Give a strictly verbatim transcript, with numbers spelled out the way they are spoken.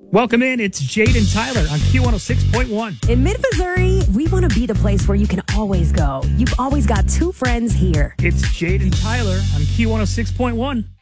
Welcome in. It's Jade and Tyler on Q one oh six point one. In mid-Missouri, we want to be the place where you can always go. You've always got two friends here. It's Jade and Tyler on Q one oh six point one.